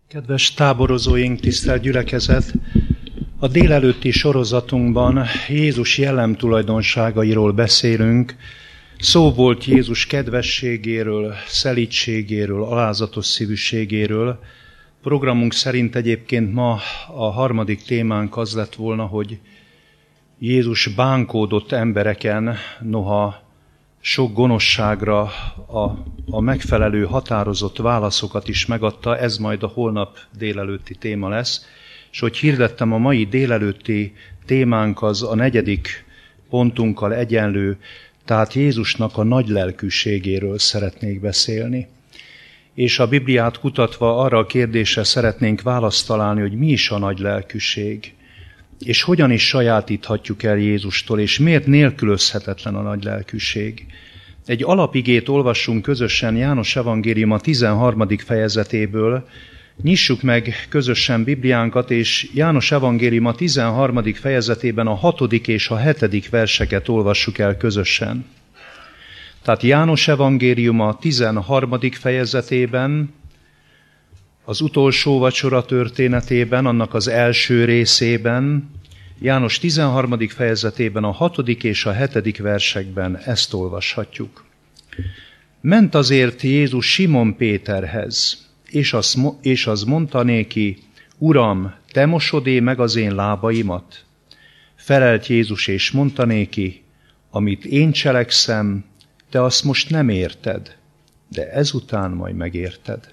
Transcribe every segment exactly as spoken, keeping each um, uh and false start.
Kedves táborozóink, tisztelt gyülekezet! A délelőtti sorozatunkban Jézus jellemtulajdonságairól beszélünk. Szó volt Jézus kedvességéről, szelídségéről, alázatos szívűségéről. Programunk szerint egyébként ma a harmadik témánk az lett volna, hogy Jézus bánkódott embereken, noha sok gonoszságra a, a megfelelő határozott válaszokat is megadta, ez majd a holnap délelőtti téma lesz. És hogy hirdettem, a mai délelőtti témánk az a negyedik pontunkkal egyenlő, tehát Jézusnak a nagy lelkűségéről szeretnék beszélni. És a Bibliát kutatva arra a kérdésre szeretnénk választ találni, hogy mi is a nagy lelkűség, és hogyan is sajátíthatjuk el Jézustól, és miért nélkülözhetetlen a nagy lelkűség. Egy alapigét olvassunk közösen János evangélium a tizenharmadik fejezetéből. Nyissuk meg közösen Bibliánkat, és János evangélium a tizenharmadik fejezetében a hatodik és a hetedik verseket olvassuk el közösen. Tehát János evangélium a tizenharmadik fejezetében, az utolsó vacsora történetében, annak az első részében, János tizenharmadik fejezetében a hatodik és a hetedik versekben ezt olvashatjuk. Ment azért Jézus Simon Péterhez, és az, és az mondta néki: Uram, te mosodé meg az én lábaimat? Felelt Jézus és mondta néki: Amit én cselekszem, te azt most nem érted, de ezután majd megérted.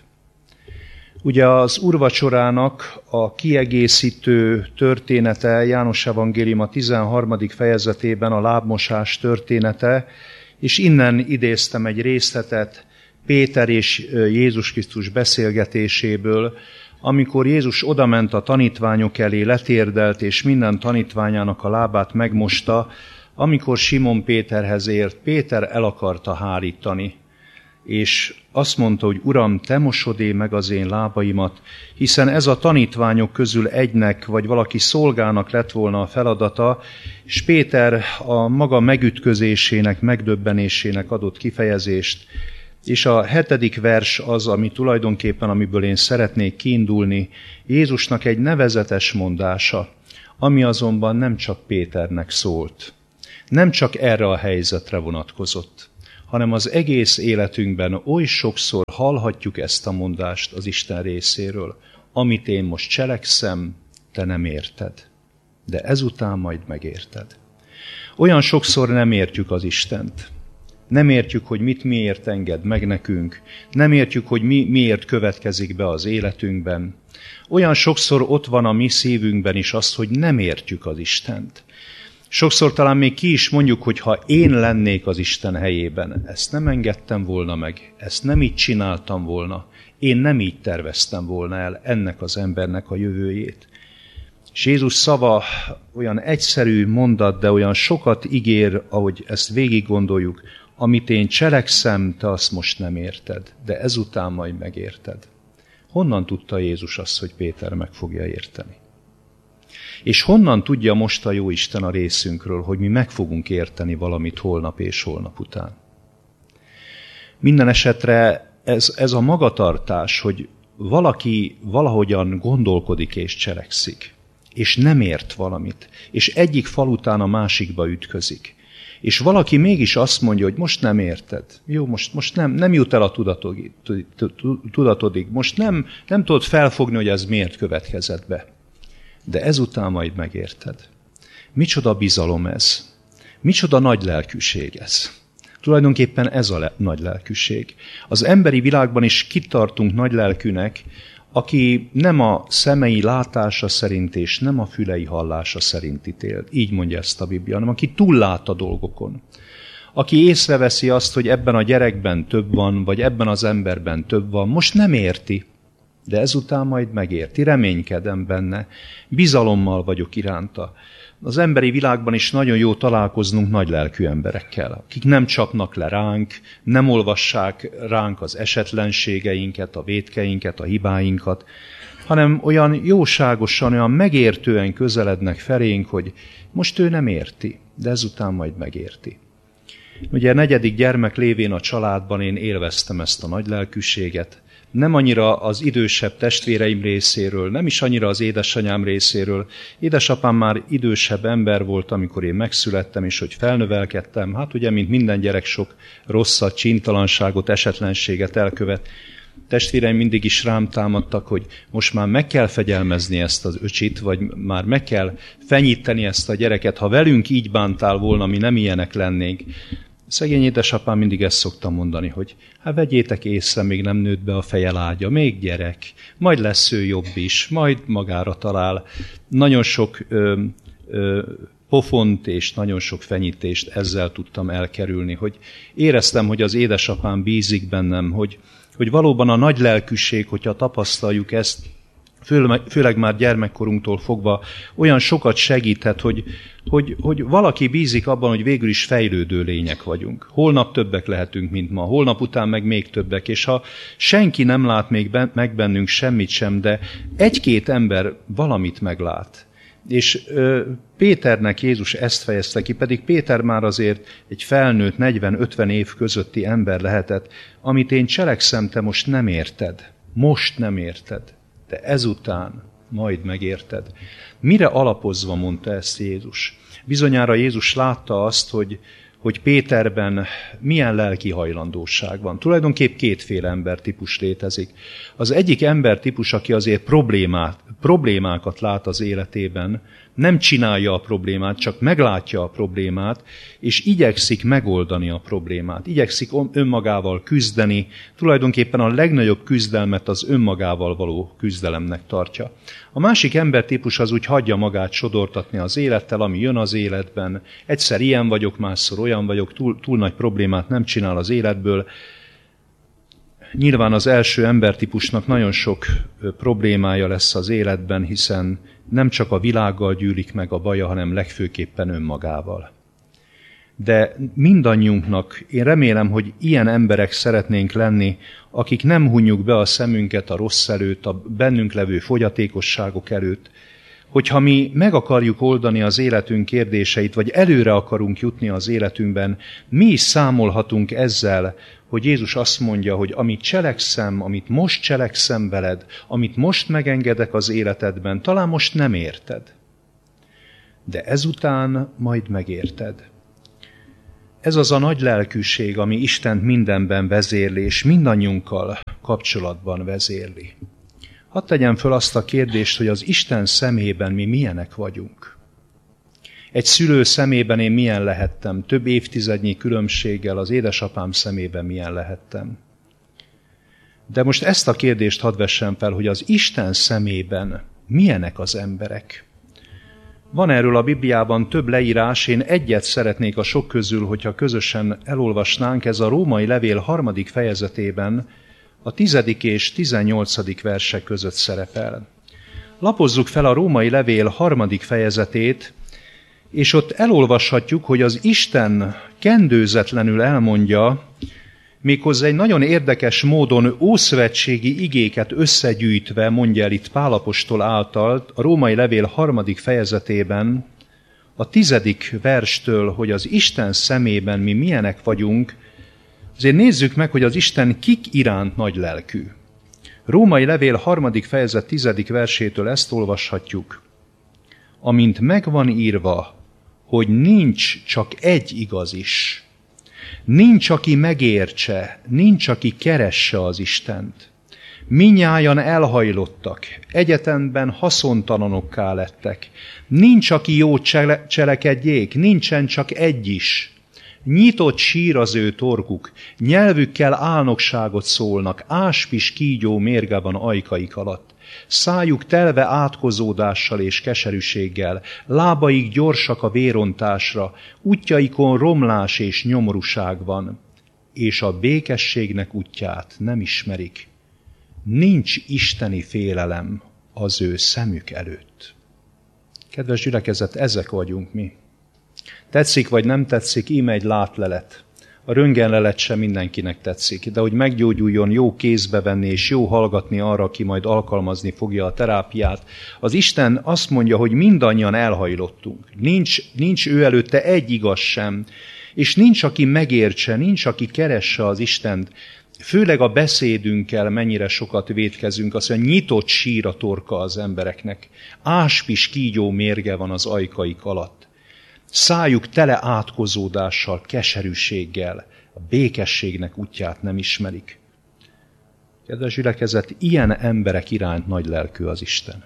Ugye az úrvacsorának a kiegészítő története János evangélium a tizenharmadik fejezetében a lábmosás története, és innen idéztem egy részletet Péter és Jézus Krisztus beszélgetéséből, amikor Jézus odament a tanítványok elé, letérdelt, és minden tanítványának a lábát megmosta, amikor Simon Péterhez ért, Péter el akarta hárítani, és azt mondta, hogy Uram, te mosodé meg az én lábaimat, hiszen ez a tanítványok közül egynek, vagy valaki szolgának lett volna a feladata, és Péter a maga megütközésének, megdöbbenésének adott kifejezést. És a hetedik vers az, ami tulajdonképpen, amiből én szeretnék kiindulni, Jézusnak egy nevezetes mondása, ami azonban nem csak Péternek szólt, nem csak erre a helyzetre vonatkozott, hanem az egész életünkben oly sokszor hallhatjuk ezt a mondást az Isten részéről: amit én most cselekszem, te nem érted, de ezután majd megérted. Olyan sokszor nem értjük az Istent. Nem értjük, hogy mit miért enged meg nekünk, nem értjük, hogy mi miért következik be az életünkben. Olyan sokszor ott van a mi szívünkben is az, hogy nem értjük az Istent. Sokszor talán még ki is mondjuk, hogy ha én lennék az Isten helyében, ezt nem engedtem volna meg, ezt nem így csináltam volna, én nem így terveztem volna el ennek az embernek a jövőjét. És Jézus szava olyan egyszerű mondat, de olyan sokat ígér, ahogy ezt végig gondoljuk: amit én cselekszem, te azt most nem érted, de ezután majd megérted. Honnan tudta Jézus azt, hogy Péter meg fogja érteni? És honnan tudja most a Jóisten a részünkről, hogy mi meg fogunk érteni valamit holnap és holnap után? Minden esetre ez, ez a magatartás, hogy valaki valahogyan gondolkodik és cselekszik, és nem ért valamit, és egyik fal után a másikba ütközik, és valaki mégis azt mondja, hogy most nem érted. Jó, most, most nem, nem jut el a tudatodig, tudatodig. Most nem, nem tudod felfogni, hogy ez miért következett be. De ezután majd megérted. Micsoda bizalom ez. Micsoda nagy lelkűség ez. Tulajdonképpen ez a le- nagy lelkűség. Az emberi világban is kitartunk nagy lelkűnek, aki nem a szemei látása szerint és nem a fülei hallása szerint ítél. Így mondja ezt a Biblia, hanem aki túllát a dolgokon. Aki észreveszi azt, hogy ebben a gyerekben több van, vagy ebben az emberben több van, most nem érti, de ezután majd megérti. Reménykedem benne, bizalommal vagyok iránta. Az emberi világban is nagyon jó találkoznunk nagylelkű emberekkel, akik nem csapnak le ránk, nem olvassák ránk az esetlenségeinket, a vétkeinket, a hibáinkat, hanem olyan jóságosan, olyan megértően közelednek felénk, hogy most ő nem érti, de ezután majd megérti. Ugye negyedik gyermek lévén a családban én élveztem ezt a nagylelkűséget, nem annyira az idősebb testvéreim részéről, nem is annyira az édesanyám részéről. Édesapám már idősebb ember volt, amikor én megszülettem, és hogy felnövelkedtem. Hát ugye, mint minden gyerek, sok rosszat, csintalanságot, esetlenséget elkövet. Testvéreim mindig is rám támadtak, hogy most már meg kell fegyelmezni ezt az öcsit, vagy már meg kell fenyíteni ezt a gyereket. Ha velünk így bántál volna, mi nem ilyenek lennénk. Szegény édesapám mindig ezt szokta mondani, hogy hát vegyétek észre, még nem nőtt be a feje lágya, még gyerek, majd lesz ő jobb is, majd magára talál. Nagyon sok ö, ö, pofont és nagyon sok fenyítést ezzel tudtam elkerülni, hogy éreztem, hogy az édesapám bízik bennem, hogy, hogy valóban a nagy lelkűség, hogyha tapasztaljuk ezt, főleg már gyermekkorunktól fogva olyan sokat segíthet, hogy, hogy, hogy valaki bízik abban, hogy végül is fejlődő lények vagyunk. Holnap többek lehetünk, mint ma, holnap után meg még többek, és ha senki nem lát még ben, meg bennünk semmit sem, de egy-két ember valamit meglát. És ö, Péternek Jézus ezt fejezte ki, pedig Péter már azért egy felnőtt negyven-ötven év közötti ember lehetett, amit én cselekszem, te most nem érted. Most nem érted. De ezután majd megérted. Mire alapozva mondta ezt Jézus? Bizonyára Jézus látta azt, hogy, hogy Péterben milyen lelki hajlandóság van. Tulajdonképp kétféle embertípus létezik. Az egyik embertípus, aki azért problémát, problémákat lát az életében, nem csinálja a problémát, csak meglátja a problémát, és igyekszik megoldani a problémát. Igyekszik önmagával küzdeni, tulajdonképpen a legnagyobb küzdelmet az önmagával való küzdelemnek tartja. A másik embertípus az úgy hagyja magát sodortatni az élettel, ami jön az életben. Egyszer ilyen vagyok, másszor olyan vagyok, túl, túl nagy problémát nem csinál az életből. Nyilván az első embertípusnak nagyon sok problémája lesz az életben, hiszen nem csak a világgal gyűlik meg a baja, hanem legfőképpen önmagával. De mindannyiunknak, én remélem, hogy ilyen emberek szeretnénk lenni, akik nem hunjuk be a szemünket a rossz előtt, a bennünk levő fogyatékosságok előtt, hogyha mi meg akarjuk oldani az életünk kérdéseit, vagy előre akarunk jutni az életünkben, mi is számolhatunk ezzel, hogy Jézus azt mondja, hogy amit cselekszem, amit most cselekszem veled, amit most megengedek az életedben, talán most nem érted. De ezután majd megérted. Ez az a nagy lelkűség, ami Istent mindenben vezérli, és mindannyiunkkal kapcsolatban vezérli. Hadd tegyem föl azt a kérdést, hogy az Isten szemében mi milyenek vagyunk. Egy szülő szemében én milyen lehettem, több évtizednyi különbséggel az édesapám szemében milyen lehettem. De most ezt a kérdést hadd vessem fel, hogy az Isten szemében milyenek az emberek. Van erről a Bibliában több leírás, én egyet szeretnék a sok közül, hogyha közösen elolvasnánk, ez a Római Levél harmadik fejezetében, a tizedik és tizennyolcadik versek között szerepel. Lapozzuk fel a Római Levél harmadik fejezetét, és ott elolvashatjuk, hogy az Isten kendőzetlenül elmondja, méghozzá egy nagyon érdekes módon ószövetségi igéket összegyűjtve mondja el itt Pál apostol által a Római Levél harmadik fejezetében, a tizedik verstől, hogy az Isten szemében mi milyenek vagyunk, azért nézzük meg, hogy az Isten kik iránt nagy lelkű. Római Levél harmadik fejezet tizedik versétől ezt olvashatjuk. Amint megvan írva, hogy nincs csak egy igaz is. Nincs, aki megértse, nincs, aki keresse az Istent. Minnyájan elhajlottak, egyetemben haszontalanokká lettek. Nincs, aki jót csele- cselekedjék, nincsen csak egy is. Nyitott sír az ő torkuk, nyelvükkel álnokságot szólnak, áspis kígyó mérge van ajkaik alatt. Szájuk telve átkozódással és keserűséggel, lábaik gyorsak a vérontásra, útjaikon romlás és nyomorúság van, és a békességnek útját nem ismerik. Nincs isteni félelem az ő szemük előtt. Kedves gyülekezet, ezek vagyunk mi. Tetszik vagy nem tetszik, íme egy látlelet. A röntgenlelet sem mindenkinek tetszik, de hogy meggyógyuljon, jó kézbe venni és jó hallgatni arra, aki majd alkalmazni fogja a terápiát. Az Isten azt mondja, hogy mindannyian elhajlottunk. Nincs, nincs ő előtte egy igaz sem, és nincs, aki megértse, nincs, aki keresse az Istent. Főleg a beszédünkkel mennyire sokat vétkezünk, azt mondja, nyitott sír a torka az embereknek. Áspis kígyó mérge van az ajkaik alatt. Szájuk tele átkozódással, keserűséggel, a békességnek útját nem ismerik. Kedves gyülekezet, ilyen emberek iránt nagy lelkű az Isten.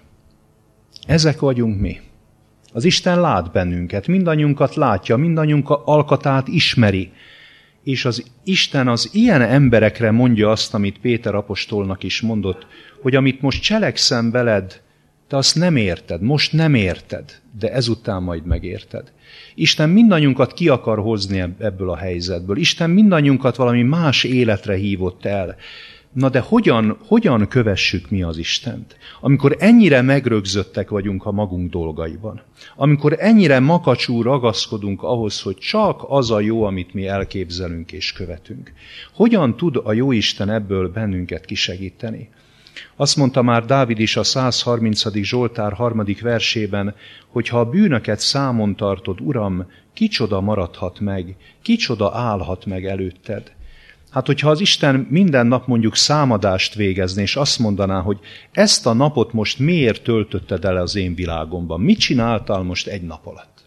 Ezek vagyunk mi. Az Isten lát bennünket, mindannyiunkat látja, mindannyiunk alkatát ismeri. És az Isten az ilyen emberekre mondja azt, amit Péter apostolnak is mondott, hogy amit most cselekszem veled, te azt nem érted, most nem érted, de ezután majd megérted. Isten mindannyiunkat ki akar hozni ebből a helyzetből. Isten mindannyiunkat valami más életre hívott el. Na de hogyan, hogyan kövessük mi az Istent? Amikor ennyire megrögzöttek vagyunk a magunk dolgaiban. Amikor ennyire makacsul ragaszkodunk ahhoz, hogy csak az a jó, amit mi elképzelünk és követünk. Hogyan tud a Jóisten ebből bennünket kisegíteni? Azt mondta már Dávid is a száz harmincadik Zsoltár harmadik versében, hogy ha a bűnöket számon tartod, Uram, kicsoda maradhat meg, kicsoda állhat meg előtted. Hát, hogyha az Isten minden nap mondjuk számadást végezné, és azt mondaná, hogy ezt a napot most miért töltötted el az én világomban? Mit csináltál most egy nap alatt?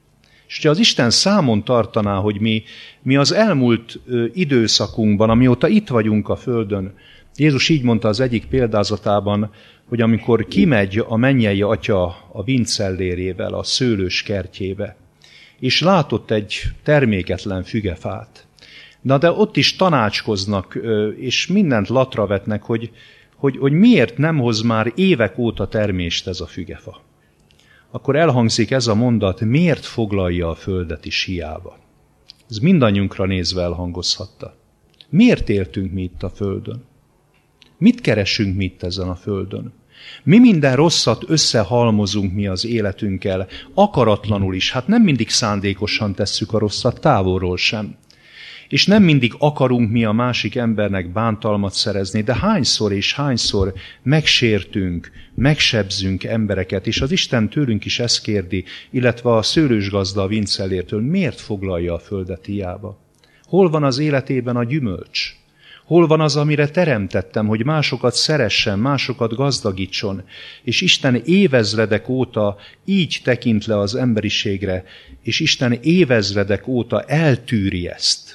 És hogyha az Isten számon tartaná, hogy mi, mi az elmúlt ö, időszakunkban, amióta itt vagyunk a földön, Jézus így mondta az egyik példázatában, hogy amikor kimegy a mennyei atya a vincellérével, a szőlős kertjébe, és látott egy terméketlen fügefát, na de ott is tanácskoznak, és mindent latra vetnek, hogy, hogy, hogy miért nem hoz már évek óta termést ez a fügefa. Akkor elhangzik ez a mondat, miért foglalja a földet is hiába. Ez mindannyiunkra nézve elhangozhatta. Miért éltünk mi itt a földön? Mit keresünk mi itt ezen a földön? Mi minden rosszat összehalmozunk mi az életünkkel, akaratlanul is, hát nem mindig szándékosan tesszük a rosszat, távolról sem. És nem mindig akarunk mi a másik embernek bántalmat szerezni, de hányszor és hányszor megsértünk, megsebzünk embereket, és az Isten tőlünk is ezt kérdi, illetve a szőlősgazda a vincellértől, miért foglalja a földet hiába? Hol van az életében a gyümölcs? Hol van az, amire teremtettem, hogy másokat szeressen, másokat gazdagítson, és Isten évezredek óta így tekint le az emberiségre, és Isten évezredek óta eltűri ezt.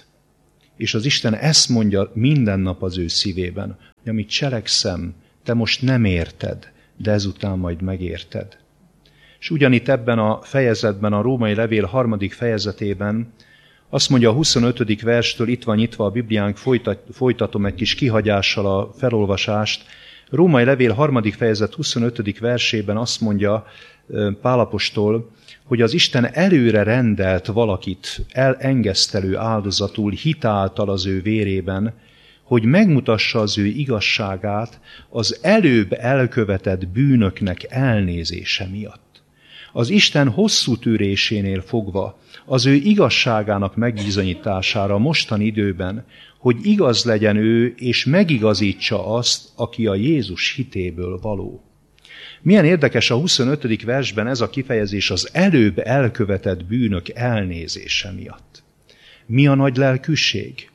És az Isten ezt mondja minden nap az ő szívében, hogy amit cselekszem, te most nem érted, de ezután majd megérted. És ugyanitt ebben a fejezetben, a Római Levél harmadik fejezetében azt mondja a huszonötödik verstől, itt van nyitva a Bibliánk, folytat, folytatom egy kis kihagyással a felolvasást. Római Levél harmadik fejezet huszonötödik versében azt mondja Pál apostol, hogy az Isten előre rendelt valakit elengesztelő áldozatul hitáltal az ő vérében, hogy megmutassa az ő igazságát az előbb elkövetett bűnöknek elnézése miatt. Az Isten hosszú tűrésénél fogva az ő igazságának megbizonyítására mostani időben, hogy igaz legyen ő, és megigazítsa azt, aki a Jézus hitéből való. Milyen érdekes a huszonötödik versben ez a kifejezés, az előbb elkövetett bűnök elnézése miatt. Mi a nagy lelkűség?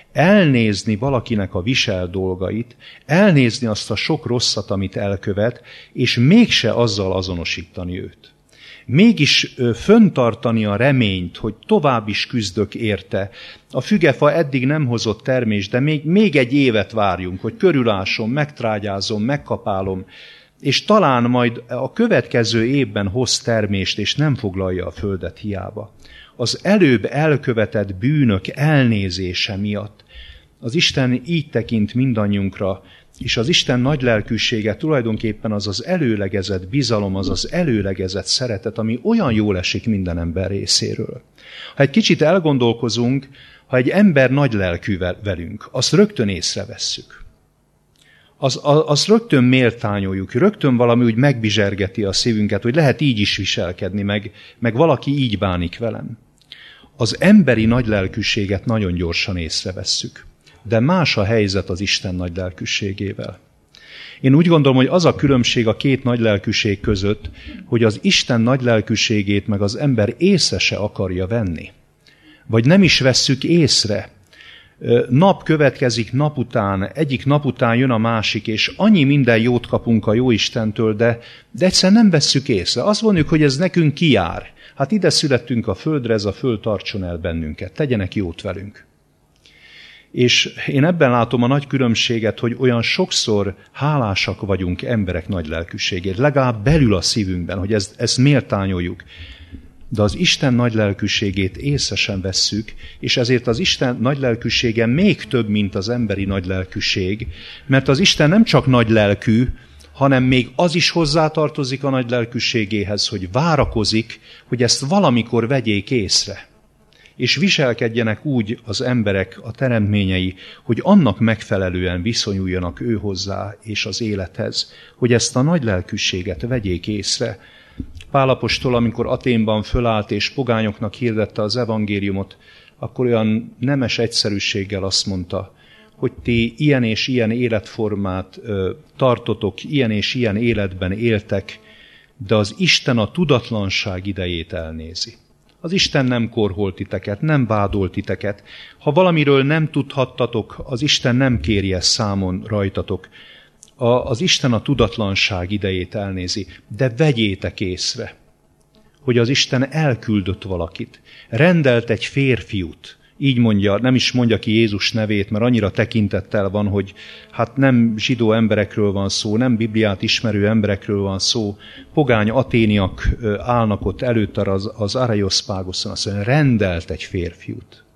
Elnézni valakinek a visel dolgait, elnézni azt a sok rosszat, amit elkövet, és mégse azzal azonosítani őt. Mégis föntartani a reményt, hogy tovább is küzdök érte. A fügefa eddig nem hozott termést, de még, még egy évet várjunk, hogy körülásom, megtrágyázom, megkapálom, és talán majd a következő évben hoz termést, és nem foglalja a földet hiába. Az előbb elkövetett bűnök elnézése miatt az Isten így tekint mindannyiunkra, és az Isten nagy lelkűsége tulajdonképpen az az előlegezett bizalom, az az előlegezett szeretet, ami olyan jól esik minden ember részéről. Ha egy kicsit elgondolkozunk, ha egy ember nagy lelkű velünk, azt rögtön észrevesszük. Az, azt rögtön méltányoljuk, rögtön valami úgy megbizsergeti a szívünket, hogy lehet így is viselkedni, meg, meg valaki így bánik velem. Az emberi nagy lelkűséget nagyon gyorsan észrevesszük. De más a helyzet az Isten nagy lelkűségével. Én úgy gondolom, hogy az a különbség a két nagy lelkűség között, hogy az Isten nagy lelkűségét meg az ember észre se akarja venni. Vagy nem is vesszük észre. Nap következik nap után, egyik nap után jön a másik, és annyi minden jót kapunk a Jóistentől, de, de egyszerűen nem vesszük észre. Azt mondjuk, hogy ez nekünk kijár. Hát ide születtünk a földre, ez a föld tartson el bennünket, tegyenek jót velünk. És én ebben látom a nagy különbséget, hogy olyan sokszor hálásak vagyunk emberek nagy lelkűségért, legalább belül a szívünkben, hogy ezt, ezt méltányoljuk. De az Isten nagy lelkűségét észre sem vesszük, és ezért az Isten nagy lelkűsége még több, mint az emberi nagy lelkűség, mert az Isten nem csak nagy lelkű, hanem még az is hozzátartozik a nagy lelkűségéhez, hogy várakozik, hogy ezt valamikor vegyék észre. És viselkedjenek úgy az emberek, a teremtményei, hogy annak megfelelően viszonyuljanak ő hozzá és az élethez, hogy ezt a nagy lelkűséget vegyék észre. Pál apostol, amikor Athénban fölállt és pogányoknak hirdette az evangéliumot, akkor olyan nemes egyszerűséggel azt mondta, hogy ti ilyen és ilyen életformát ö, tartotok, ilyen és ilyen életben éltek, de az Isten a tudatlanság idejét elnézi. Az Isten nem korhol titeket, nem vádol titeket. Ha valamiről nem tudhattatok, az Isten nem kéri ezt számon rajtatok. A, az Isten a tudatlanság idejét elnézi, de vegyétek észre, hogy az Isten elküldött valakit, rendelt egy férfiút, így mondja, nem is mondja ki Jézus nevét, mert annyira tekintettel van, hogy hát nem zsidó emberekről van szó, nem Bibliát ismerő emberekről van szó, pogány aténiak állnak ott előtte az, az Areospágoszon, azt mondja, rendelt egy férfiút,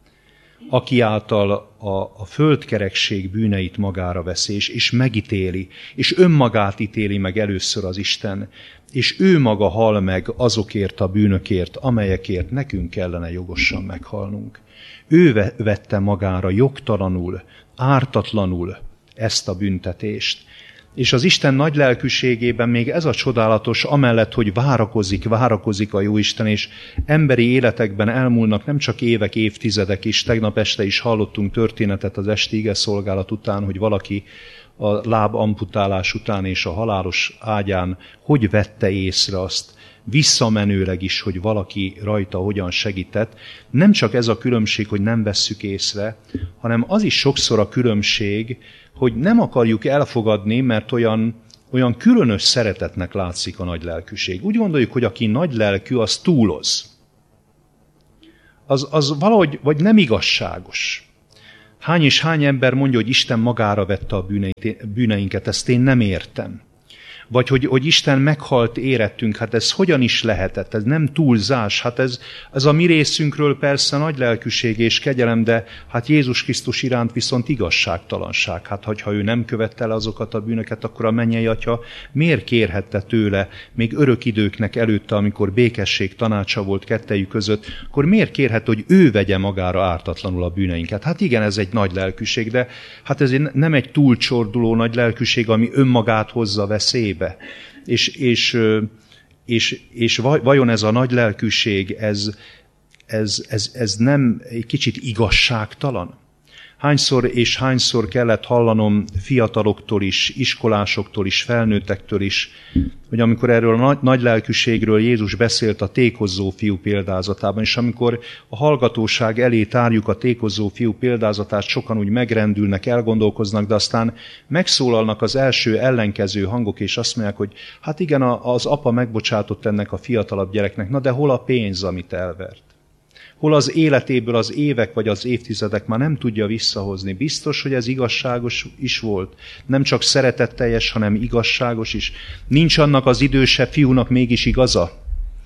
aki által a, a földkerekség bűneit magára veszi, és, és megítéli, és önmagát ítéli meg először az Isten, és ő maga hal meg azokért a bűnökért, amelyekért nekünk kellene jogosan meghalnunk. Ő vette magára jogtalanul, ártatlanul ezt a büntetést. És az Isten nagy lelkűségében még ez a csodálatos, amellett, hogy várakozik, várakozik a Jóisten, és emberi életekben elmúlnak nem csak évek, évtizedek is. Tegnap este is hallottunk történetet az esti ige szolgálat után, hogy valaki a láb amputálás után és a halálos ágyán hogy vette észre azt, visszamenőleg is, hogy valaki rajta hogyan segített. Nem csak ez a különbség, hogy nem vesszük észre, hanem az is sokszor a különbség, hogy nem akarjuk elfogadni, mert olyan, olyan különös szeretetnek látszik a nagy lelkűség. Úgy gondoljuk, hogy aki nagy lelkű, az túloz. Az, az valahogy vagy nem igazságos. Hány és hány ember mondja, hogy Isten magára vette a bűneinket, ezt én nem értem. Vagy hogy, hogy Isten meghalt érettünk, hát ez hogyan is lehetett, ez nem túlzás, hát ez, ez a mi részünkről persze nagy lelkűség és kegyelem, de hát Jézus Krisztus iránt viszont igazságtalanság. Hát ha ő nem követte le azokat a bűnöket, akkor a mennyei Atya miért kérhette tőle, még örök időknek előtte, amikor békesség tanácsa volt kettejük között, akkor miért kérhette, hogy ő vegye magára ártatlanul a bűneinket? Hát igen, ez egy nagy lelkűség, de hát ez nem egy túlcsorduló nagy lelkűség, ami önmagát hozza veszélybe. És, és, és, és vajon ez a nagy lelkűség, ez, ez, ez, ez nem egy kicsit igazságtalan? Hányszor és hányszor kellett hallanom fiataloktól is, iskolásoktól is, felnőttektől is, hogy amikor erről a nagy, nagy lelkűségről Jézus beszélt a tékozzó fiú példázatában, és amikor a hallgatóság elé tárjuk a tékozzó fiú példázatát, sokan úgy megrendülnek, elgondolkoznak, de aztán megszólalnak az első ellenkező hangok, és azt mondják, hogy hát igen, az apa megbocsátott ennek a fiatalabb gyereknek, na de hol a pénz, amit elvert? Hol az életéből az évek vagy az évtizedek már nem tudja visszahozni. Biztos, hogy ez igazságos is volt. Nem csak szeretetteljes, hanem igazságos is. Nincs annak az idősebb fiúnak mégis igaza?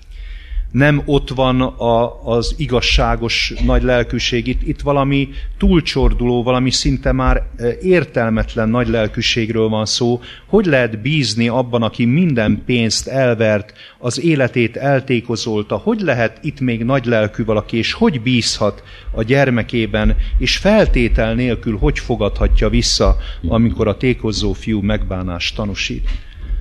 Nem ott van a, az igazságos nagy lelkűség. Itt, itt valami túlcsorduló, valami szinte már értelmetlen nagy lelkűségről van szó. Hogy lehet bízni abban, aki minden pénzt elvert, az életét eltékozolta? Hogy lehet itt még nagy lelkű valaki, és hogy bízhat a gyermekében, és feltétel nélkül hogy fogadhatja vissza, amikor a tékozó fiú megbánást tanúsít?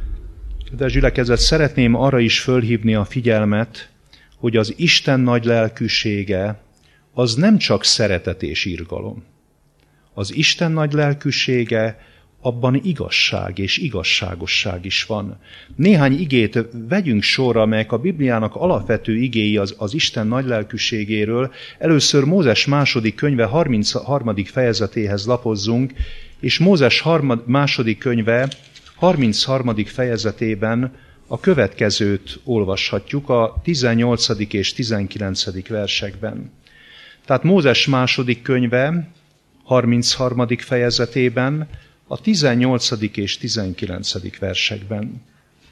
De gyülekezet, szeretném arra is fölhívni a figyelmet, hogy az Isten nagy lelkűsége az nem csak szeretet és irgalom. Az Isten nagy lelkűsége abban igazság és igazságosság is van. Néhány igét vegyünk sorra, amelyek a Bibliának alapvető igéi az, az Isten nagylelkűségéről. Először Mózes második könyve harmincharmadik fejezetéhez lapozzunk, és Mózes harmad, második könyve harmincharmadik fejezetében a következőt olvashatjuk a tizennyolcadik és tizenkilencedik versekben. Tehát Mózes második könyve harmincharmadik fejezetében a tizennyolcadik és tizenkilencedik versekben.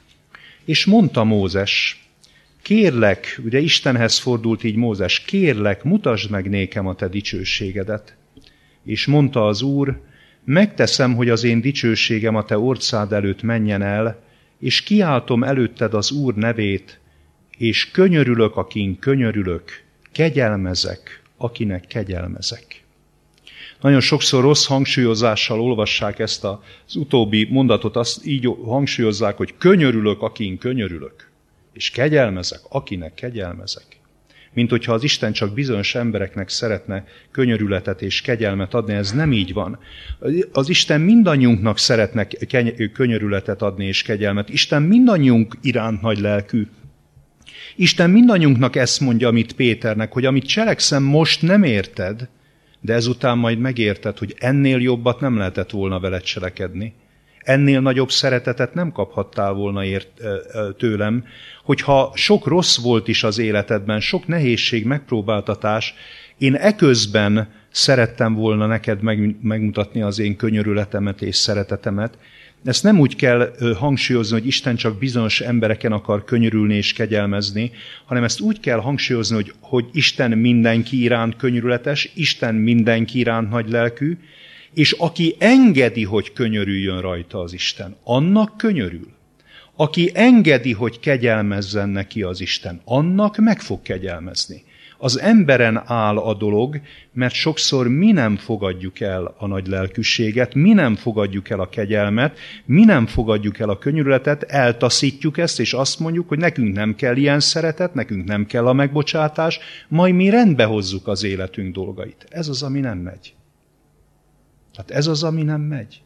És mondta Mózes, kérlek, ugye Istenhez fordult így Mózes, kérlek, mutasd meg nékem a te dicsőségedet. És mondta az Úr, megteszem, hogy az én dicsőségem a te orcád előtt menjen el, és kiáltom előtted az Úr nevét, és könyörülök, akin könyörülök, kegyelmezek, akinek kegyelmezek. Nagyon sokszor rossz hangsúlyozással olvassák ezt az utóbbi mondatot, azt így hangsúlyozzák, hogy könyörülök, akin könyörülök, és kegyelmezek, akinek kegyelmezek. Mint hogyha az Isten csak bizonyos embereknek szeretne könyörületet és kegyelmet adni, ez nem így van. Az Isten mindannyiunknak szeretne könyörületet adni és kegyelmet. Isten mindannyiunk iránt nagy lelkű. Isten mindannyiunknak ezt mondja, amit Péternek, hogy amit cselekszem most nem érted, de ezután majd megérted, hogy ennél jobbat nem lehetett volna veled cselekedni. Ennél nagyobb szeretetet nem kaphattál volna ért, tőlem, hogyha sok rossz volt is az életedben, sok nehézség, megpróbáltatás, én eközben szerettem volna neked megmutatni az én könyörületemet és szeretetemet. Ezt nem úgy kell hangsúlyozni, hogy Isten csak bizonyos embereken akar könyörülni és kegyelmezni, hanem ezt úgy kell hangsúlyozni, hogy, hogy Isten mindenki iránt könyörületes, Isten mindenki iránt nagy lelkű, és aki engedi, hogy könyörüljön rajta az Isten, annak könyörül. Aki engedi, hogy kegyelmezzen neki az Isten, annak meg fog kegyelmezni. Az emberen áll a dolog, mert sokszor mi nem fogadjuk el a nagy lelkűséget, mi nem fogadjuk el a kegyelmet, mi nem fogadjuk el a könyörületet, eltaszítjuk ezt, és azt mondjuk, hogy nekünk nem kell ilyen szeretet, nekünk nem kell a megbocsátás, majd mi rendbe hozzuk az életünk dolgait. Ez az, ami nem megy. Tehát ez az, ami nem megy.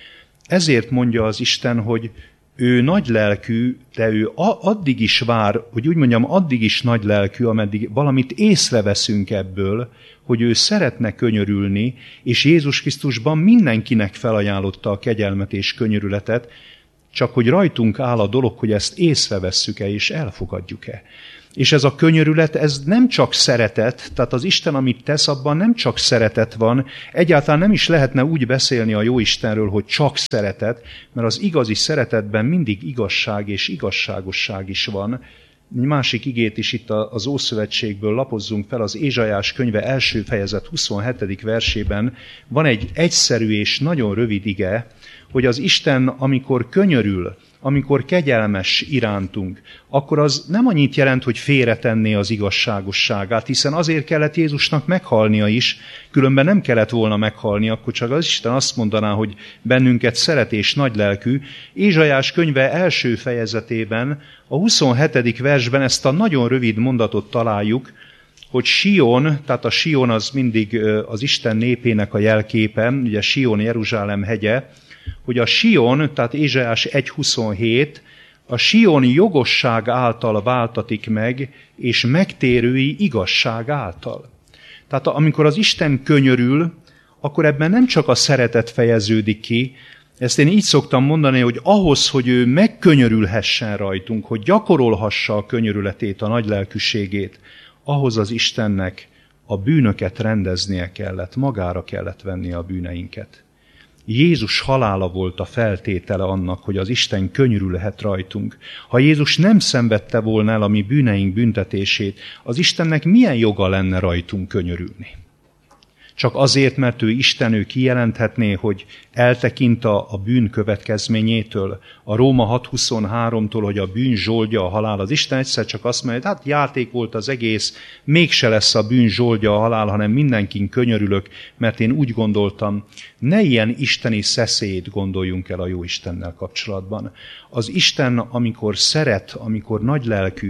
Ezért mondja az Isten, hogy ő nagy lelkű, de ő addig is vár, hogy úgy mondjam, addig is nagy lelkű, ameddig valamit észreveszünk ebből, hogy ő szeretne könyörülni, és Jézus Krisztusban mindenkinek felajánlotta a kegyelmet és könyörületet, csak hogy rajtunk áll a dolog, hogy ezt észrevesszük-e és elfogadjuk-e. És ez a könyörület, ez nem csak szeretet, tehát az Isten, amit tesz, abban nem csak szeretet van, egyáltalán nem is lehetne úgy beszélni a jó Istenről, hogy csak szeretet, mert az igazi szeretetben mindig igazság és igazságosság is van. Egy másik igét is itt az Ószövetségből lapozzunk fel, az Ézsaiás könyve első fejezet huszonhetedik versében van egy egyszerű és nagyon rövid ige, hogy az Isten, amikor könyörül, amikor kegyelmes irántunk, akkor az nem annyit jelent, hogy félretenné az igazságosságát, hiszen azért kellett Jézusnak meghalnia is, különben nem kellett volna meghalni, akkor csak az Isten azt mondaná, hogy bennünket szeret és nagylelkű. Ézsaiás könyve első fejezetében, a huszonhetedik versben ezt a nagyon rövid mondatot találjuk, hogy Sion, tehát a Sion az mindig az Isten népének a jelképe, ugye Sion Jeruzsálem hegye, hogy a Sion, tehát Ézsaiás egy huszonhét, a Sion jogosság által váltatik meg, és megtérői igazság által. Tehát amikor az Isten könyörül, akkor ebben nem csak a szeretet fejeződik ki, ezt én így szoktam mondani, hogy ahhoz, hogy ő megkönyörülhessen rajtunk, hogy gyakorolhassa a könyörületét, a nagylelkűségét, ahhoz az Istennek a bűnöket rendeznie kellett, magára kellett vennie a bűneinket. Jézus halála volt a feltétele annak, hogy az Isten könyörülhet rajtunk. Ha Jézus nem szenvedte volna el a mi bűneink büntetését, az Istennek milyen joga lenne rajtunk könyörülni? Csak azért, mert ő Isten, ő kijelenthetné, hogy eltekint a, a bűn következményétől, a Róma hat huszonháromtól, hogy a bűn zsoldja a halál. Az Isten egyszer csak azt mondja, hogy hát játék volt az egész, mégse lesz a bűn zsoldja a halál, hanem mindenkin könyörülök, mert én úgy gondoltam. Ne ilyen isteni szeszélyt gondoljunk el a jó Istennel kapcsolatban. Az Isten, amikor szeret, amikor nagylelkű,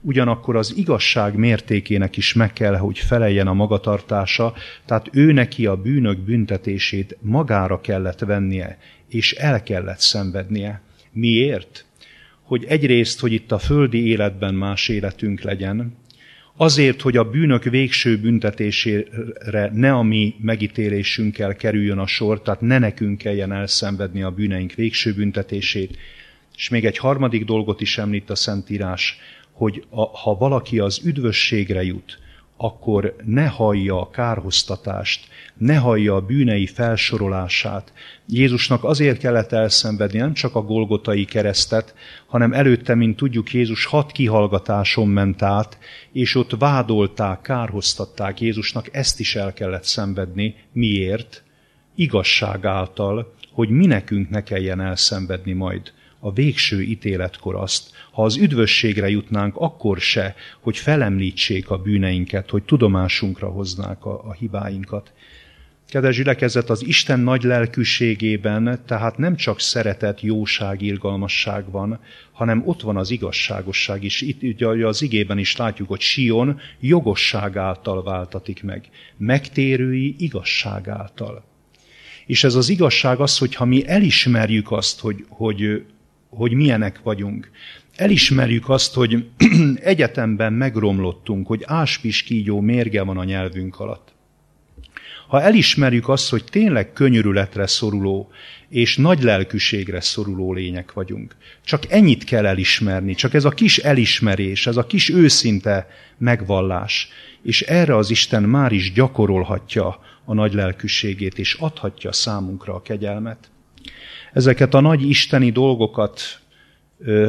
ugyanakkor az igazság mértékének is meg kell, hogy feleljen a magatartása, tehát ő neki a bűnök büntetését magára kellett vennie, és el kellett szenvednie. Miért? Hogy egyrészt, hogy itt a földi életben más életünk legyen, azért, hogy a bűnök végső büntetésére ne a mi megítélésünkkel kerüljön a sor, tehát ne nekünk kelljen elszenvedni a bűneink végső büntetését. És még egy harmadik dolgot is említ a Szentírás, hogy a, ha valaki az üdvösségre jut, akkor ne hallja a kárhoztatást, ne hallja a bűnei felsorolását. Jézusnak azért kellett elszenvedni nem csak a Golgotai keresztet, hanem előtte, mint tudjuk, Jézus hat kihallgatáson ment át, és ott vádolták, kárhoztatták Jézusnak, ezt is el kellett szenvedni. Miért? Igazság által, hogy mi nekünk ne kelljen elszenvedni majd a végső ítéletkor azt, ha az üdvösségre jutnánk, akkor se, hogy felemlítsék a bűneinket, hogy tudomásunkra hoznák a, a hibáinkat. Kedves gyülekezet, az Isten nagy lelkűségében tehát nem csak szeretet, jóság, irgalmasság van, hanem ott van az igazságosság is. Itt ugye az igében is látjuk, hogy Sion jogosság által váltatik meg, megtérői igazság által. És ez az igazság az, hogy ha mi elismerjük azt, hogy, hogy, hogy milyenek vagyunk, elismerjük azt, hogy egyetemben megromlottunk, hogy áspiskígyó mérge van a nyelvünk alatt. Ha elismerjük azt, hogy tényleg könyörületre szoruló és nagy lelkűségre szoruló lények vagyunk, csak ennyit kell elismerni, csak ez a kis elismerés, ez a kis őszinte megvallás, és erre az Isten már is gyakorolhatja a nagy lelkűségét, és adhatja számunkra a kegyelmet. Ezeket a nagy isteni dolgokat, ö,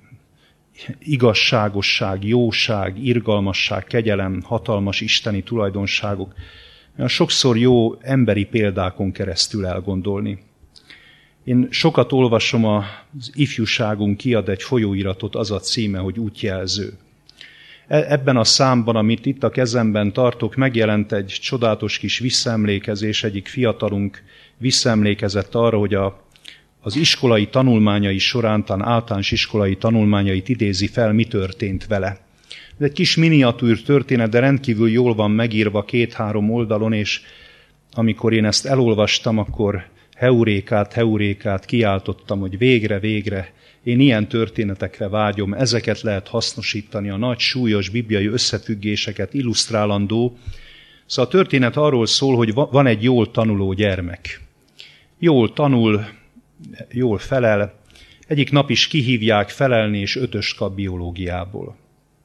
igazságosság, jóság, irgalmasság, kegyelem, hatalmas isteni tulajdonságok, sokszor jó emberi példákon keresztül elgondolni. Én sokat olvasom, az ifjúságunk kiad egy folyóiratot, az a címe, hogy útjelző. Ebben a számban, amit itt a kezemben tartok, megjelent egy csodálatos kis visszaemlékezés, egyik fiatalunk visszaemlékezett arra, hogy a, az iskolai tanulmányai során, talán általános iskolai tanulmányait idézi fel, mi történt vele. Ez egy kis miniatűr történet, de rendkívül jól van megírva két-három oldalon, és amikor én ezt elolvastam, akkor heurékát, heurékát kiáltottam, hogy végre, végre, én ilyen történetekre vágyom, ezeket lehet hasznosítani, a nagy, súlyos bibliai összefüggéseket illusztrálandó. Szóval a történet arról szól, hogy van egy jól tanuló gyermek. Jól tanul, jól felel, egyik nap is kihívják felelni, és ötöst kap biológiából.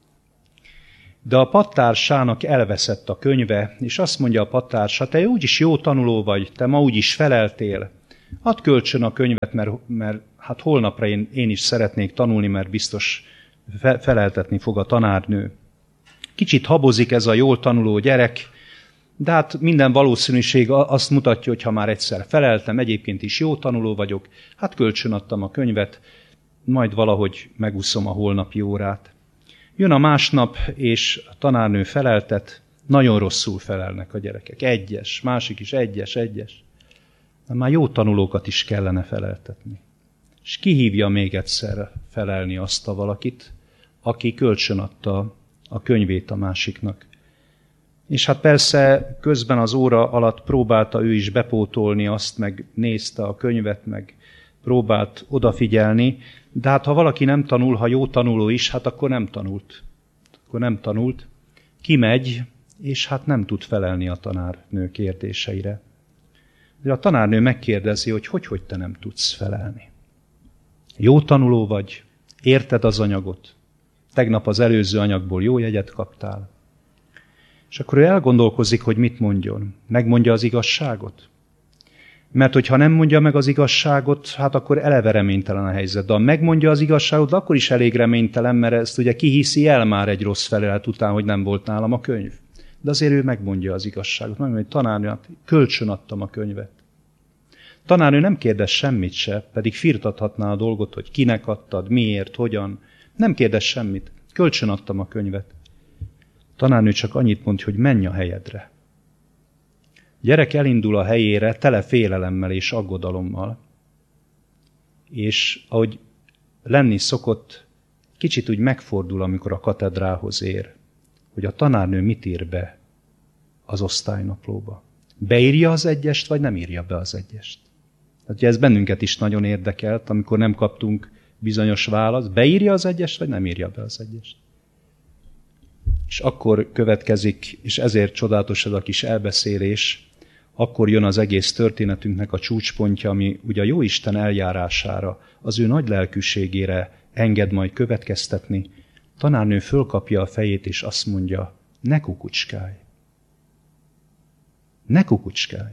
De a pattársának elveszett a könyve, és azt mondja a pattársa, te úgyis jó tanuló vagy, te ma úgyis feleltél. Add kölcsön a könyvet, mert, mert hát holnapra én, én is szeretnék tanulni, mert biztos fe, feleltetni fog a tanárnő. Kicsit habozik ez a jól tanuló gyerek, de hát minden valószínűség azt mutatja, hogy ha már egyszer feleltem, egyébként is jó tanuló vagyok, hát kölcsön adtam a könyvet, majd valahogy megúszom a holnapi órát. Jön a másnap, és a tanárnő feleltet, nagyon rosszul felelnek a gyerekek. Egyes, másik is egyes, egyes. De már jó tanulókat is kellene feleltetni. És kihívja még egyszer felelni azt a valakit, aki kölcsön adta a könyvét a másiknak. És hát persze közben az óra alatt próbálta ő is bepótolni azt, meg nézte a könyvet, meg próbált odafigyelni, de hát ha valaki nem tanul, ha jó tanuló is, hát akkor nem tanult. Akkor nem tanult, kimegy, és hát nem tud felelni a tanárnő kérdéseire. De a tanárnő megkérdezi, hogy hogy, hogy te nem tudsz felelni. Jó tanuló vagy, érted az anyagot, tegnap az előző anyagból jó jegyet kaptál. És akkor ő elgondolkozik, hogy mit mondjon. Megmondja az igazságot? Mert hogyha nem mondja meg az igazságot, hát akkor eleve reménytelen a helyzet. De ha megmondja az igazságot, akkor is elég reménytelen, mert ezt ugye kihiszi el már egy rossz felelet után, hogy nem volt nálam a könyv. De azért ő megmondja az igazságot. Megmondja, hogy tanárnő, hát kölcsön adtam a könyvet. Tanárnő nem kérdez semmit se, pedig firtathatná a dolgot, hogy kinek adtad, miért, hogyan. Nem kérdez semmit. Kölcsön adtam a könyvet. Tanárnő csak annyit mond, hogy menj a helyedre. Gyerek elindul a helyére tele félelemmel és aggodalommal, és ahogy lenni szokott, kicsit úgy megfordul, amikor a katedrához ér, hogy a tanárnő mit ír be az osztálynaplóba. Beírja az egyest, vagy nem írja be az egyest? Tehát ez bennünket is nagyon érdekelt, amikor nem kaptunk bizonyos választ. Beírja az egyest, vagy nem írja be az egyest? És akkor következik, és ezért csodálatos ez a kis elbeszélés, akkor jön az egész történetünknek a csúcspontja, ami ugye a Jóisten eljárására, az ő nagy lelkűségére enged majd következtetni. Tanárnő fölkapja a fejét, és azt mondja, ne kukucskálj. Ne kukucskálj.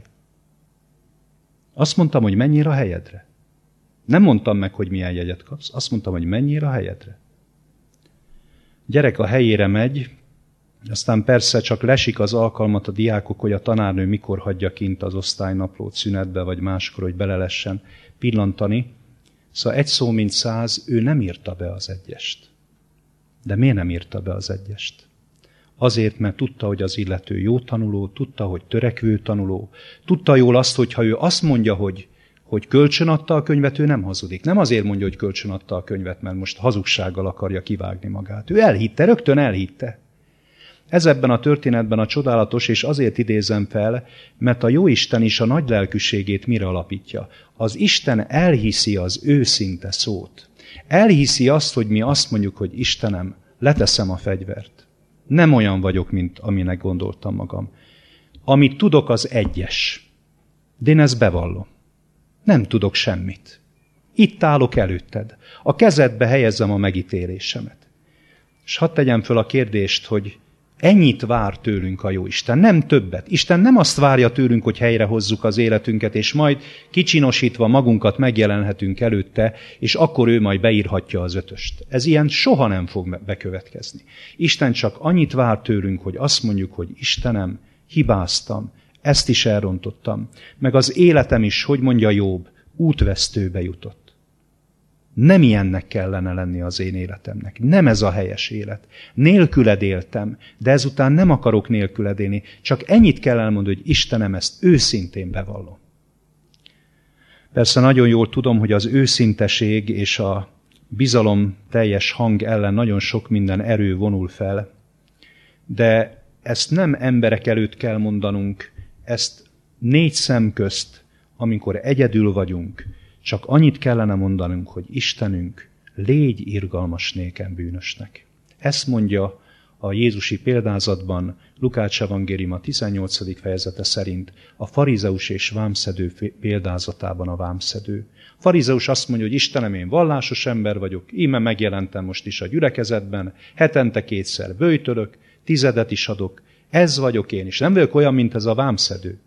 Azt mondtam, hogy menjél a helyedre. Nem mondtam meg, hogy milyen jegyet kapsz, azt mondtam, hogy menjél a helyedre. Gyerek a helyére megy, aztán persze csak lesik az alkalmat a diákok, hogy a tanárnő mikor hagyja kint az osztálynaplót szünetbe, vagy máskor, hogy bele lessen pillantani. Szóval egy szó mint száz, ő nem írta be az egyest. De miért nem írta be az egyest? Azért, mert tudta, hogy az illető jó tanuló, tudta, hogy törekvő tanuló, tudta jól azt, hogy ha ő azt mondja, hogy, hogy kölcsön adta a könyvet, ő nem hazudik. Nem azért mondja, hogy kölcsön adta a könyvet, mert most hazugsággal akarja kivágni magát. Ő elhitte, rögtön elhitte. Ez ebben a történetben a csodálatos, és azért idézem fel, mert a Jóisten is a nagy lelkűségét mire alapítja. Az Isten elhiszi az őszinte szót. Elhiszi azt, hogy mi azt mondjuk, hogy Istenem, leteszem a fegyvert. Nem olyan vagyok, mint aminek gondoltam magam. Amit tudok, az egyes. De én ezt bevallom. Nem tudok semmit. Itt állok előtted. A kezedbe helyezzem a megítélésemet. És hadd tegyem föl a kérdést, hogy ennyit vár tőlünk a Jóisten, nem többet. Isten nem azt várja tőlünk, hogy helyrehozzuk az életünket, és majd kicsinosítva magunkat megjelenhetünk előtte, és akkor ő majd beírhatja az ötöst. Ez ilyen soha nem fog bekövetkezni. Isten csak annyit vár tőlünk, hogy azt mondjuk, hogy Istenem, hibáztam, ezt is elrontottam, meg az életem is, hogy mondja Jobb, útvesztőbe jutott. Nem ilyennek kellene lenni az én életemnek. Nem ez a helyes élet. Nélküled éltem, de ezután nem akarok nélküled élni. Csak ennyit kell elmondani, hogy Istenem, ezt őszintén bevallom. Persze nagyon jól tudom, hogy az őszinteség és a bizalom teljes hang ellen nagyon sok minden erő vonul fel, de ezt nem emberek előtt kell mondanunk, ezt négy szem közt, amikor egyedül vagyunk, csak annyit kellene mondanunk, hogy Istenünk, légy irgalmas nékem bűnösnek. Ezt mondja a jézusi példázatban, Lukács evangéliuma tizennyolcadik fejezete szerint a farizeus és vámszedő példázatában a vámszedő. A farizeus azt mondja, hogy Istenem, én vallásos ember vagyok, íme megjelentem most is a gyülekezetben, hetente kétszer böjtölök, tizedet is adok, ez vagyok én is. Nem vagyok olyan, mint ez a vámszedő.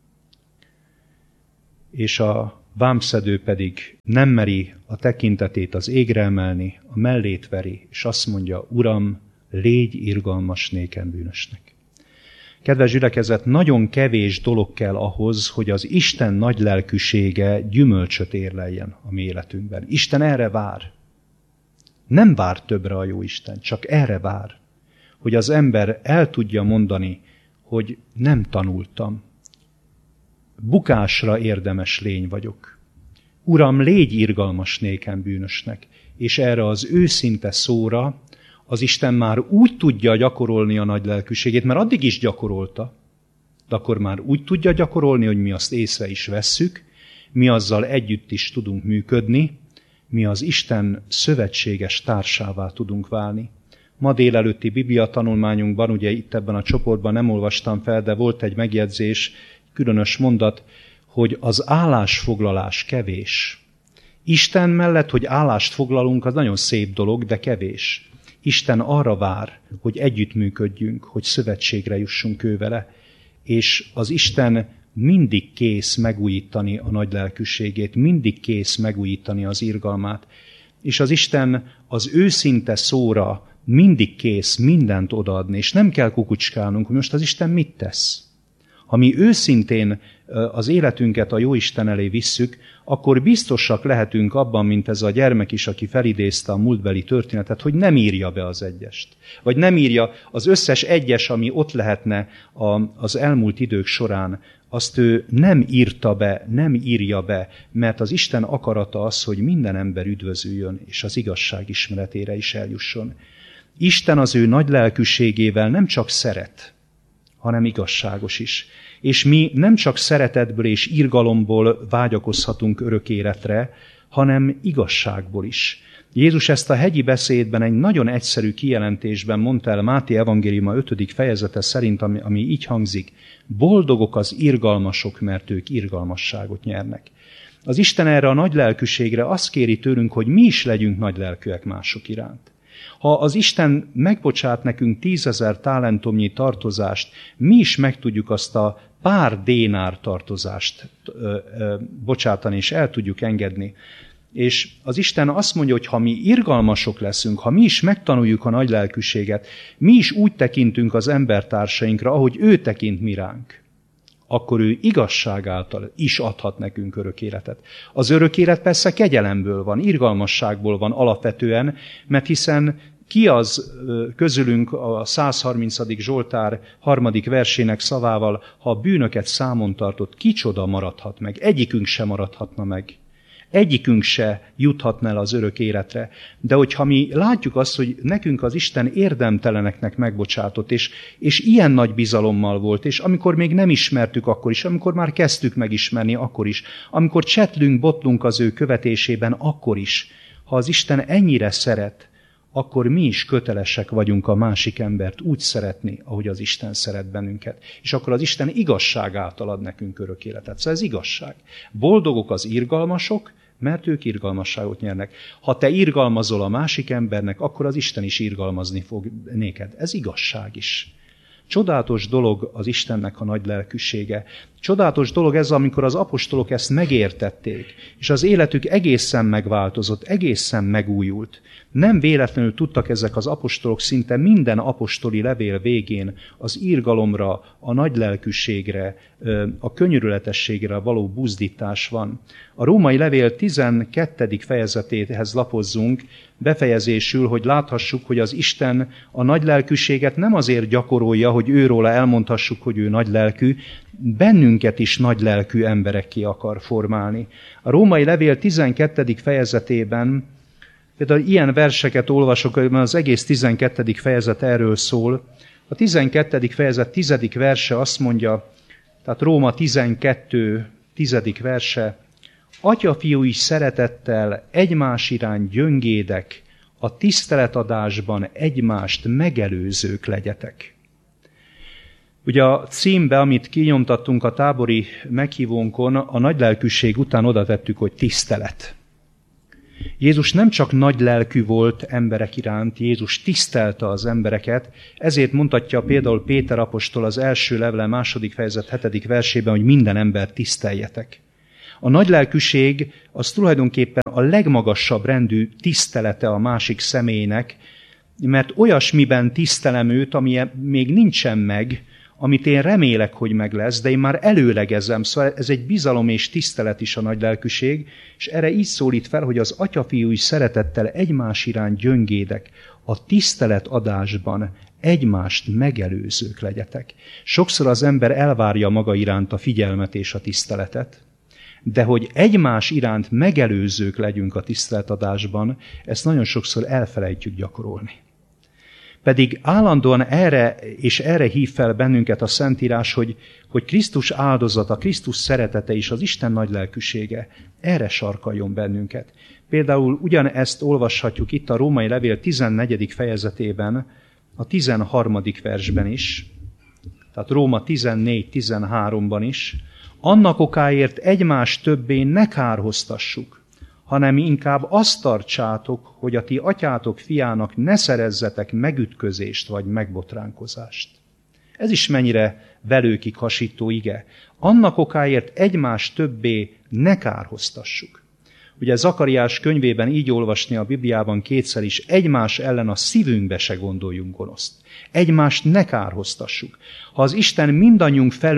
És a vámszedő pedig nem meri a tekintetét az égre emelni, a mellét veri, és azt mondja, Uram, légy irgalmas nékem bűnösnek. Kedves gyülekezet, nagyon kevés dolog kell ahhoz, hogy az Isten nagy lelkűsége gyümölcsöt érleljen a mi életünkben. Isten erre vár. Nem vár többre a jó Isten, csak erre vár, hogy az ember el tudja mondani, hogy nem tanultam. Bukásra érdemes lény vagyok. Uram, légy irgalmas nékem bűnösnek. És erre az őszinte szóra az Isten már úgy tudja gyakorolni a nagy lelkűségét, mert addig is gyakorolta, de akkor már úgy tudja gyakorolni, hogy mi azt észre is vesszük, mi azzal együtt is tudunk működni, mi az Isten szövetséges társává tudunk válni. Ma délelőtti Biblia tanulmányunkban, ugye itt ebben a csoportban nem olvastam fel, de volt egy megjegyzés, különös mondat, hogy az állásfoglalás kevés. Isten mellett, hogy állást foglalunk, az nagyon szép dolog, de kevés. Isten arra vár, hogy együttműködjünk, hogy szövetségre jussunk ő vele, és az Isten mindig kész megújítani a nagy lelkűségét, mindig kész megújítani az irgalmát, és az Isten az őszinte szóra mindig kész mindent odaadni, és nem kell kukucskálnunk, hogy most az Isten mit tesz. Ha mi őszintén az életünket a Jóisten elé visszük, akkor biztosak lehetünk abban, mint ez a gyermek is, aki felidézte a múltbeli történetet, hogy nem írja be az egyest. Vagy nem írja az összes egyes, ami ott lehetne az elmúlt idők során, azt ő nem írta be, nem írja be, mert az Isten akarata az, hogy minden ember üdvözüljön, és az igazság ismeretére is eljusson. Isten az ő nagy lelkűségével nem csak szeret, hanem igazságos is. És mi nem csak szeretetből és irgalomból vágyakozhatunk örök életre, hanem igazságból is. Jézus ezt a hegyi beszédben egy nagyon egyszerű kijelentésben mondta el Máté evangéliuma ötödik fejezete szerint, ami, ami így hangzik: boldogok az irgalmasok, mert ők irgalmasságot nyernek. Az Isten erre a nagy lelkűségre azt kéri tőlünk, hogy mi is legyünk nagy lelkűek mások iránt. Ha az Isten megbocsát nekünk tízezer talentumnyi tartozást, mi is meg tudjuk azt a pár dénár tartozást ö, ö, bocsátani, és el tudjuk engedni. És az Isten azt mondja, hogy ha mi irgalmasok leszünk, ha mi is megtanuljuk a nagy lelkűséget, mi is úgy tekintünk az embertársainkra, ahogy ő tekint mi ránk, akkor ő igazság által is adhat nekünk örök életet. Az örök élet persze kegyelemből van, irgalmasságból van alapvetően, mert hiszen ki az közülünk a százharmincadik Zsoltár harmadik versének szavával, ha a bűnöket számon tartott, kicsoda maradhat meg? Egyikünk se maradhatna meg. Egyikünk se juthatna el az örök életre. De hogyha mi látjuk azt, hogy nekünk az Isten érdemteleneknek megbocsátott, és, és ilyen nagy bizalommal volt, és amikor még nem ismertük, akkor is, amikor már kezdtük megismerni, akkor is, amikor csetlünk, botlunk az ő követésében, akkor is, ha az Isten ennyire szeret, akkor mi is kötelesek vagyunk a másik embert úgy szeretni, ahogy az Isten szeret bennünket. És akkor az Isten igazság által ad nekünk örök életet. Szóval ez igazság. Boldogok az irgalmasok, mert ők irgalmasságot nyernek. Ha te irgalmazol a másik embernek, akkor az Isten is irgalmazni fog néked. Ez igazság is. Csodálatos dolog az Istennek a nagy lelkűsége. Csodálatos dolog ez, amikor az apostolok ezt megértették, és az életük egészen megváltozott, egészen megújult. Nem véletlenül tudtak ezek az apostolok szinte minden apostoli levél végén az irgalomra, a nagy lelkűségre, a könyörületességre való buzdítás van. A római levél tizenkettedik fejezetéhez lapozzunk, befejezésül, hogy láthassuk, hogy az Isten a nagy lelkűséget nem azért gyakorolja, hogy őróla elmondhassuk, hogy ő nagy lelkű, bennünket is nagy lelkű emberekké akar formálni. A római levél tizenkettedik fejezetében például ilyen verseket olvasok, mert az egész tizenkettedik fejezet erről szól. A tizenkettedik fejezet tizedik verse azt mondja, tehát Róma tizenkettő tizedik verse: Atya-fiúi szeretettel egymás iránt gyöngédek, a tiszteletadásban egymást megelőzők legyetek. Ugye a címbe, amit kinyomtattunk a tábori meghívónkon, a nagylelkűség után oda tettük, hogy tisztelet. Jézus nem csak nagy lelkű volt emberek iránt, Jézus tisztelte az embereket, ezért mondhatja például Péter apostol az első levele második fejezet hetedik versében, hogy minden embert tiszteljetek. A nagylelkűség az tulajdonképpen a legmagasabb rendű tisztelete a másik személynek, mert olyasmiben tisztelem őt, ami még nincsen meg, amit én remélek, hogy meg lesz, de én már előlegezem, szóval ez egy bizalom és tisztelet is a nagylelkűség, és erre így szólít fel, hogy az atya-fiúi szeretettel egymás iránt gyöngédek, a tisztelet adásban egymást megelőzők legyetek. Sokszor az ember elvárja maga iránt a figyelmet és a tiszteletet, de hogy egymás iránt megelőzők legyünk a tiszteletadásban, ezt nagyon sokszor elfelejtjük gyakorolni. Pedig állandóan erre és erre hív fel bennünket a Szentírás, hogy, hogy Krisztus áldozata, Krisztus szeretete és az Isten nagy lelkűsége erre sarkaljon bennünket. Például ugyanezt olvashatjuk itt a római levél tizennegyedik fejezetében, a tizenharmadik versben is, tehát Róma tizennégy tizenháromban is: annak okáért egymást többé ne kárhoztassuk, hanem inkább azt tartsátok, hogy a ti atyátok fiának ne szerezzetek megütközést vagy megbotránkozást. Ez is mennyire velőkig hasító ige. Annak okáért egymást többé ne kárhoztassuk. Ugye Zakariás könyvében így olvasni a Bibliában kétszer is: egymás ellen a szívünkbe se gondoljunk gonoszt. Egymást ne kárhoztassuk. Ha az Isten mindannyiunk felől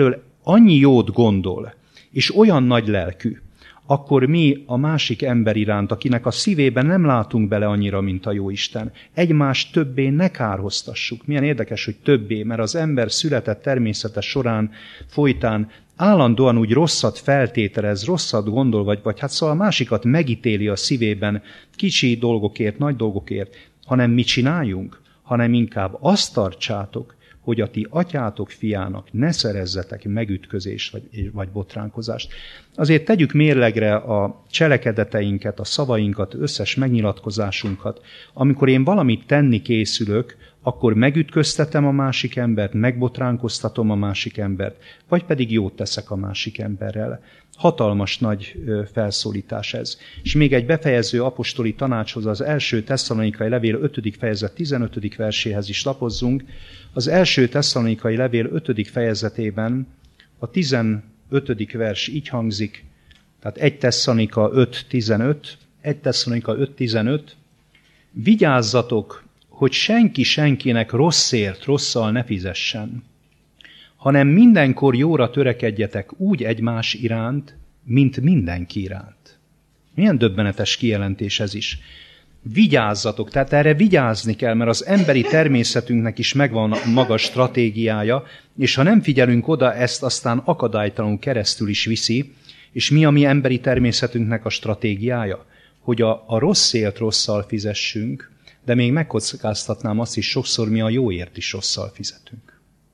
annyi jót gondol, és olyan nagy lelkű, akkor mi a másik ember iránt, akinek a szívében nem látunk bele annyira, mint a Jóisten, egymást többé ne kárhoztassuk. Milyen érdekes, hogy többé, mert az ember született természete során, folytán állandóan úgy rosszat feltételez, rosszat gondol, vagy, vagy hát szóval a másikat megítéli a szívében kicsi dolgokért, nagy dolgokért, hanem mit csináljunk? Hanem inkább azt tartsátok, hogy a ti atyátok fiának ne szerezzetek megütközést vagy, vagy botránkozást. Azért tegyük mérlegre a cselekedeteinket, a szavainkat, összes megnyilatkozásunkat. Amikor én valamit tenni készülök, akkor megütköztetem a másik embert, megbotránkoztatom a másik embert, vagy pedig jót teszek a másik emberrel. Hatalmas nagy felszólítás ez. És még egy befejező apostoli tanácshoz, az első Tesszalonikai levél ötödik fejezet tizenötödik verséhez is lapozzunk. Az első Tesszalonikai levél ötödik fejezetében a tizenötödik vers így hangzik, tehát egy Tesszalonika öt tizenöt, egy Tesszalonika öt tizenöt, vigyázzatok, hogy senki senkinek rosszért rosszal ne fizessen, hanem mindenkor jóra törekedjetek úgy egymás iránt, mint mindenki iránt. Milyen döbbenetes kijelentés ez is. Vigyázzatok, tehát erre vigyázni kell, mert az emberi természetünknek is megvan a maga stratégiája, és ha nem figyelünk oda, ezt aztán akadálytalanul keresztül is viszi, és mi a mi emberi természetünknek a stratégiája? Hogy a, a rosszért rosszal fizessünk, de még megkockáztatnám azt is, sokszor mi a jóért is rosszal fizetünk.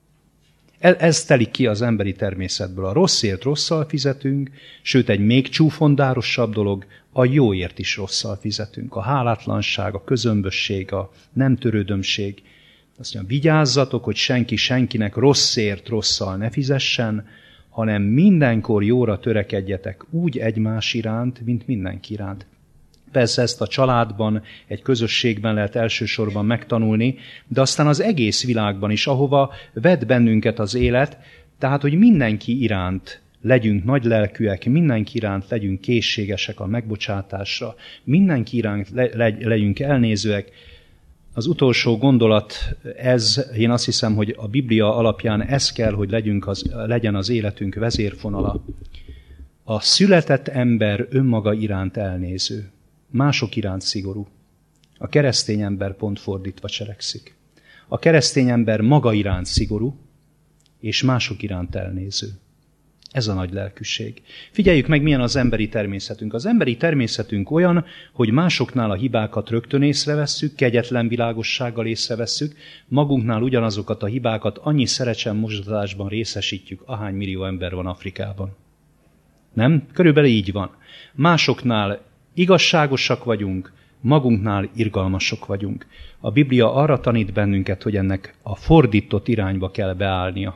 Ez telik ki az emberi természetből. A rosszért rosszal fizetünk, sőt egy még csúfondárosabb dolog, a jóért is rosszal fizetünk. A hálátlanság, a közömbösség, a nem törődömség. Azt mondja, vigyázzatok, hogy senki senkinek rosszért rosszal ne fizessen, hanem mindenkor jóra törekedjetek úgy egymás iránt, mint mindenki iránt. Persze ezt a családban, egy közösségben lehet elsősorban megtanulni, de aztán az egész világban is, ahova vet bennünket az élet, tehát, hogy mindenki iránt legyünk nagylelkűek, mindenki iránt legyünk készségesek a megbocsátásra, mindenki iránt le, le, legyünk elnézőek. Az utolsó gondolat ez, én azt hiszem, hogy a Biblia alapján ez kell, hogy legyünk az, legyen az életünk vezérfonala. A született ember önmaga iránt elnéző, mások iránt szigorú. A keresztény ember pont fordítva cselekszik. A keresztény ember maga iránt szigorú, és mások iránt elnéző. Ez a nagy lelkűség. Figyeljük meg, milyen az emberi természetünk. Az emberi természetünk olyan, hogy másoknál a hibákat rögtön észrevesszük, kegyetlen világossággal észrevesszük, magunknál ugyanazokat a hibákat annyi szerecsen mosdatásban részesítjük, ahány millió ember van Afrikában. Nem? Körülbelül így van. Másoknál igazságosak vagyunk, magunknál irgalmasok vagyunk. A Biblia arra tanít bennünket, hogy ennek a fordított irányba kell beállnia.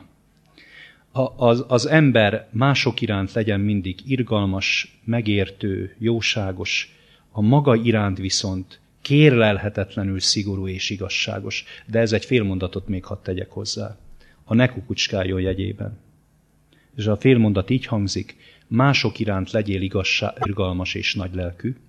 Az, az ember mások iránt legyen mindig irgalmas, megértő, jóságos, a maga iránt viszont kérlelhetetlenül szigorú és igazságos. De ez egy félmondatot még hadd tegyek hozzá. A ne kukucskáljon jegyében. És a félmondat így hangzik, mások iránt legyél igazság, irgalmas és nagylelkű,